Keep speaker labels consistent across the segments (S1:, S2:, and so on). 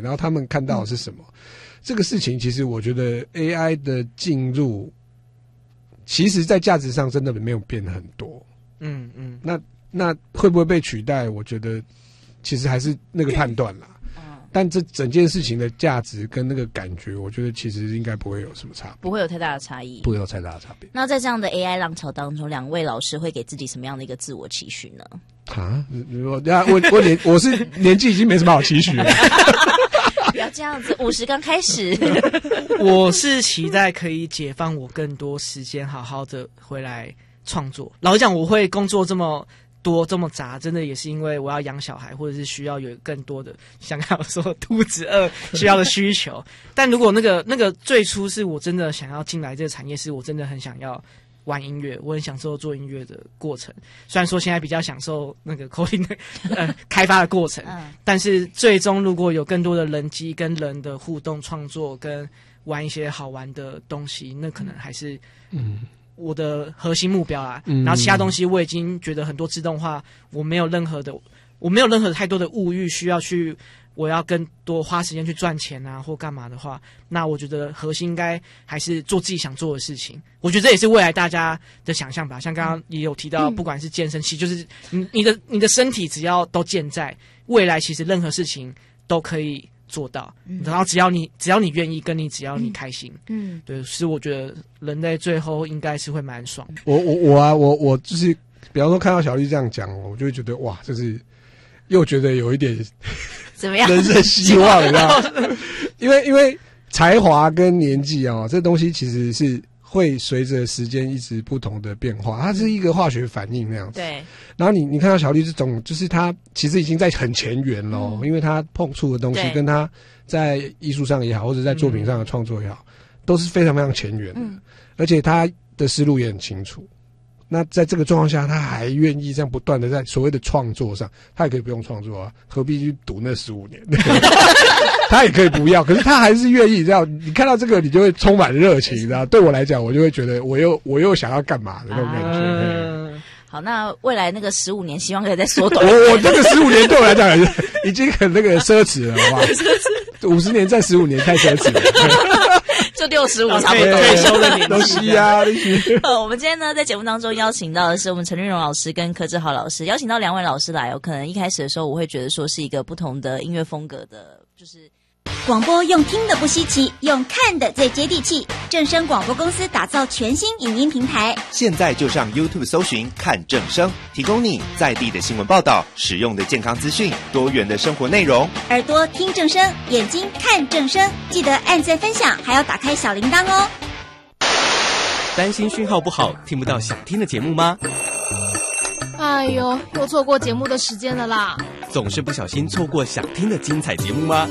S1: 然后他们看到的是什么？这个事情其实我觉得 AI 的进入，其实在价值上真的没有变很多。那会不会被取代？我觉得其实还是那个判断啦。但这整件事情的价值跟那个感觉，我觉得其实应该不会有什么差别，
S2: 不会有太大的差异，
S1: 不会有太大的差别。
S2: 那在这样的 AI 浪潮当中，两位老师会给自己什么样的一个自我期许呢？
S1: 我是年纪已经没什么好期许了。
S2: 不要这样子，50刚开始。
S3: 我是期待可以解放我更多时间，好好的回来创作。老实讲，我会工作这么多这么杂，真的也是因为我要养小孩，或者是需要有更多的像刚刚说肚子饿需要的需求。但如果那个最初是我真的想要进来这个产业，是我真的很想要玩音乐，我很享受做音乐的过程。虽然说现在比较享受那个 coding 的开发的过程，但是最终如果有更多的人机跟人的互动创作，跟玩一些好玩的东西，那可能还是我的核心目标啊。然后其他东西我已经觉得很多自动化，我没有任何太多的物欲需要去，我要更多花时间去赚钱啊或干嘛的话，那我觉得核心应该还是做自己想做的事情。我觉得这也是未来大家的想象吧。像刚刚也有提到，不管是健身期，就是你的身体只要都健在，未来其实任何事情都可以做到。然后只要你愿意，只要你开心，对，是我觉得人类最后应该是会蛮爽的。
S1: 我就是，比方说看到小丽这样讲，我就会觉得哇，就是又觉得有一点
S2: 怎么样？
S1: 人生希望，你知道吗？因为才华跟年纪啊，这东西其实是会随着时间一直不同的变化，它是一个化学反应那样子。
S2: 对。
S1: 然后你看到小丽这种，就是他其实已经在很前缘咯，因为他碰触的东西跟他在艺术上也好，或者在作品上的创作也好，都是非常非常前缘的，而且他的思路也很清楚。那在这个状况下，他还愿意这样不断的在所谓的创作上，他也可以不用创作啊，何必去赌那15年？他也可以不要，可是他还是愿意这样。你看到这个，你就会充满热情，你知道？对我来讲，我就会觉得我又想要干嘛的那种感觉。
S2: 好，那未来那个15年，希望可以再缩短。
S1: 我这个15年对我来讲已经很那个奢侈了，好不好？50年再15年太奢侈了。
S2: 就65差不多
S3: 退休的年
S1: 纪啊。
S2: 我们今天呢，在节目当中邀请到的是我们陈律荣老师跟柯志豪老师，邀请到2位老师来。可能一开始的时候，我会觉得说是一个不同的音乐风格的，就是
S4: 广播用听的不稀奇，用看的最接地气。正声广播公司打造全新影音平台，
S5: 现在就上 YouTube 搜寻看正声，提供你在地的新闻报道、实用的健康资讯、多元的生活内容。
S4: 耳朵听正声，眼睛看正声，记得按赞分享，还要打开小铃铛哦。
S6: 担心讯号不好，听不到想听的节目吗？
S7: 哎呦，又错过节目的时间了啦！
S6: 总是不小心错过想听的精彩节目吗？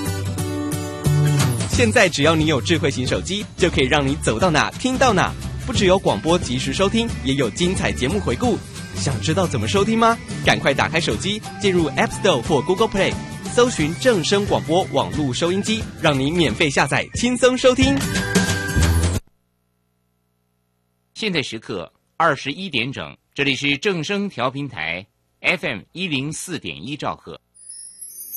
S6: 现在只要你有智慧型手机，就可以让你走到哪听到哪。不只有广播及时收听，也有精彩节目回顾。想知道怎么收听吗？赶快打开手机，进入 App Store 或 Google Play， 搜寻正声广播网络收音机，让你免费下载，轻松收听。
S8: 现在时刻21点整，这里是正声调频台 FM104.1兆赫。